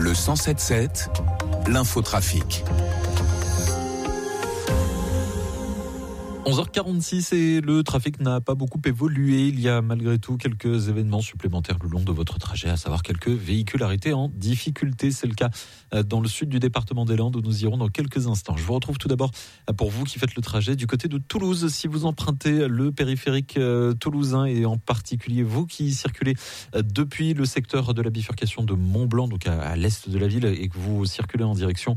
Le 107.7, l'infotrafic. 11h46 et le trafic n'a pas beaucoup évolué. Il y a malgré tout quelques événements supplémentaires le long de votre trajet, à savoir quelques véhicules arrêtés en difficulté. C'est le cas dans le sud du département des Landes où nous irons dans quelques instants. Je vous retrouve tout d'abord pour vous qui faites le trajet du côté de Toulouse. Si vous empruntez le périphérique toulousain et en particulier vous qui circulez depuis le secteur de la bifurcation de Mont-Blanc, donc à l'est de la ville, et que vous circulez en direction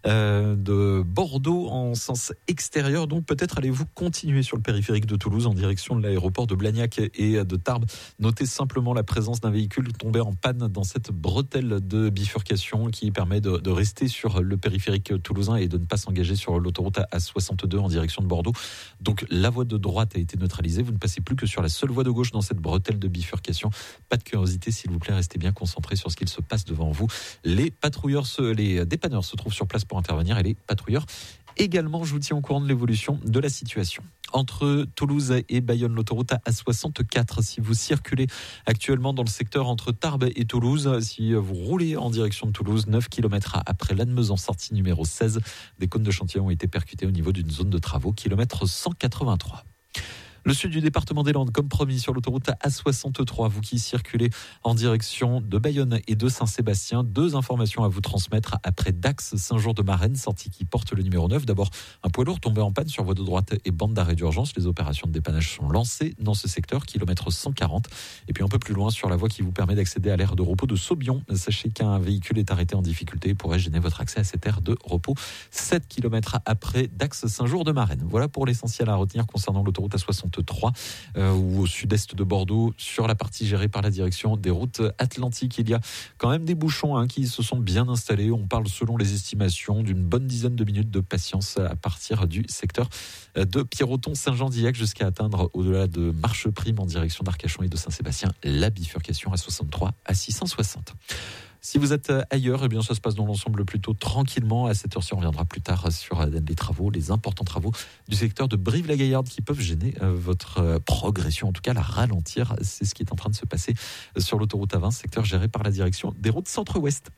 de Bordeaux en sens extérieur, donc peut-être allez-vous continuer sur le périphérique de Toulouse en direction de l'aéroport de Blagnac et de Tarbes. Notez simplement la présence d'un véhicule tombé en panne dans cette bretelle de bifurcation qui permet de rester sur le périphérique toulousain et de ne pas s'engager sur l'autoroute A62 en direction de Bordeaux. Donc la voie de droite a été neutralisée, vous ne passez plus que sur la seule voie de gauche dans cette bretelle de bifurcation. Pas de curiosité s'il vous plaît, restez bien concentrés sur ce qu'il se passe devant vous. Les dépanneurs se trouvent sur place pour intervenir et les patrouilleurs également. Je vous tiens au courant de l'évolution de la situation. Entre Toulouse et Bayonne, l'autoroute A64, si vous circulez actuellement dans le secteur entre Tarbes et Toulouse, si vous roulez en direction de Toulouse, 9 km après Lannemezan, sortie numéro 16, des cônes de chantier ont été percutés au niveau d'une zone de travaux, kilomètre 183. Le sud du département des Landes, comme promis, sur l'autoroute A63, vous qui circulez en direction de Bayonne et de Saint-Sébastien, deux informations à vous transmettre après Dax, Saint-Jean-de-Marennes, sortie qui porte le numéro 9. D'abord, un poids lourd tombé en panne sur voie de droite et bande d'arrêt d'urgence. Les opérations de dépannage sont lancées dans ce secteur, kilomètre 140. Et puis un peu plus loin, sur la voie qui vous permet d'accéder à l'aire de repos de Saubion, sachez qu'un véhicule est arrêté en difficulté et pourrait gêner votre accès à cette aire de repos. 7 km après Dax, Saint-Jean-de-Marennes. Voilà pour l'essentiel à retenir concernant l'autoroute A63. Ou au sud-est de Bordeaux, sur la partie gérée par la direction des routes atlantiques. Il y a quand même des bouchons qui se sont bien installés. On parle selon les estimations d'une bonne dizaine de minutes de patience à partir du secteur de Pierroton-Saint-Jean-d'Illac jusqu'à atteindre au-delà de Marcheprime en direction d'Arcachon et de Saint-Sébastien la bifurcation à 63 à 660. Si vous êtes ailleurs, eh bien ça se passe dans l'ensemble plutôt tranquillement. À cette heure-ci, on reviendra plus tard sur les travaux, les importants travaux du secteur de Brive-la-Gaillarde qui peuvent gêner votre progression, en tout cas la ralentir. C'est ce qui est en train de se passer sur l'autoroute A20, secteur géré par la direction des routes Centre-Ouest.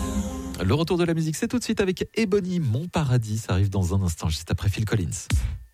Le retour de la musique, c'est tout de suite avec Ebony, Mon Paradis. Ça arrive dans un instant, juste après Phil Collins.